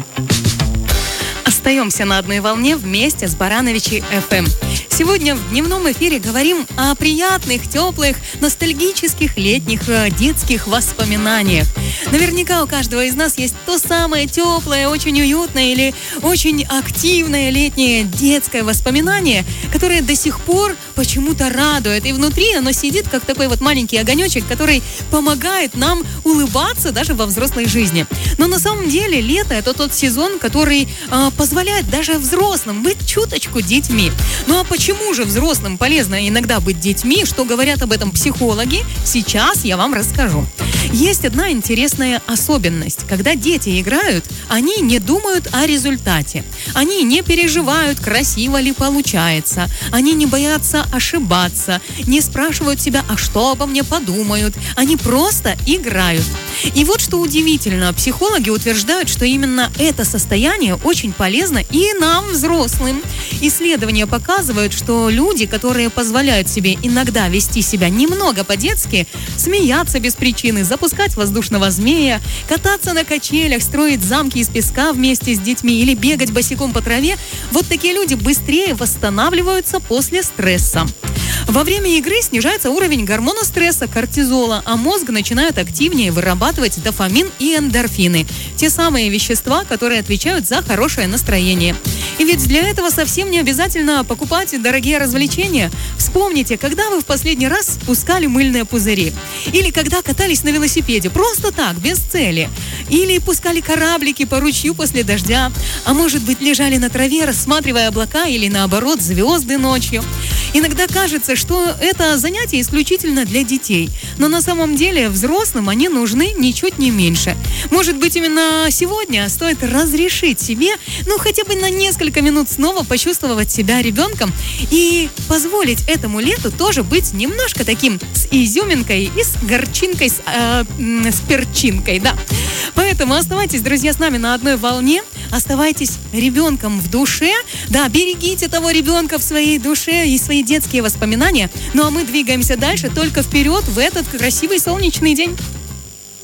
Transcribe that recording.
Остаемся на одной волне вместе с Барановичи ФМ. Сегодня в дневном эфире говорим о приятных, теплых, ностальгических летних детских воспоминаниях. Наверняка у каждого из нас есть то самое теплое, очень уютное или очень активное летнее детское воспоминание, которое до сих пор почему-то радует. И внутри оно сидит, как такой вот маленький огонечек, который помогает нам улыбаться даже во взрослой жизни. Но на самом деле лето – это тот сезон, который позволяет даже взрослым быть чуточку детьми. Ну а почему же взрослым полезно иногда быть детьми? Что говорят об этом психологи? Сейчас я вам расскажу. Есть одна интересная особенность. Когда дети играют, они не думают о результате. Они не переживают, красиво ли получается. Они не боятся ошибаться, не спрашивают себя, а что обо мне подумают. Они просто играют. И вот что удивительно, психологи утверждают, что именно это состояние очень полезно и нам, взрослым. Исследования показывают, что люди, которые позволяют себе иногда вести себя немного по-детски, смеяться без причины, запускать воздушного змея, кататься на качелях, строить замки из песка вместе с детьми или бегать босиком по траве, вот такие люди быстрее восстанавливаются после стресса. Во время игры снижается уровень гормона стресса, кортизола, а мозг начинает активнее вырабатывать дофамин и эндорфины. Те самые вещества, которые отвечают за хорошее настроение. И ведь для этого совсем не обязательно покупать дорогие развлечения. Вспомните, когда вы в последний раз спускали мыльные пузыри. Или когда катались на велосипеде, просто так, без цели. Или пускали кораблики по ручью после дождя. А может быть, лежали на траве, рассматривая облака или наоборот, звезды ночью. Иногда кажется, что это занятие исключительно для детей. Но на самом деле взрослым они нужны ничуть не меньше. Может быть, именно сегодня стоит разрешить себе, хотя бы на несколько минут снова почувствовать себя ребенком и позволить этому лету тоже быть немножко таким с изюминкой и с горчинкой, с перчинкой, да. Поэтому оставайтесь, друзья, с нами на одной волне. Оставайтесь ребенком в душе. Да, берегите того ребенка в своей душе и свои детские воспоминания. Ну а мы двигаемся дальше, только вперед в этот красивый солнечный день.